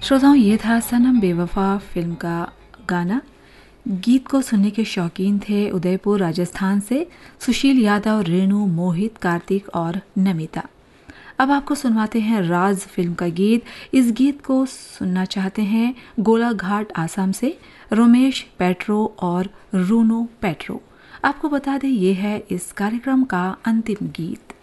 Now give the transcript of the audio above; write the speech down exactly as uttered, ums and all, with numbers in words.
श्रोताओं, ये था सनम बेवफा फिल्म का गाना। गीत को सुनने के शौकीन थे उदयपुर राजस्थान से सुशील यादव, रेणु, मोहित, कार्तिक और नमिता। अब आपको सुनवाते हैं राज फिल्म का गीत। इस गीत को सुनना चाहते हैं गोलाघाट आसाम से रोमेश पेट्रो और रूनो पेट्रो। आपको बता दें ये है इस कार्यक्रम का अंतिम गीत।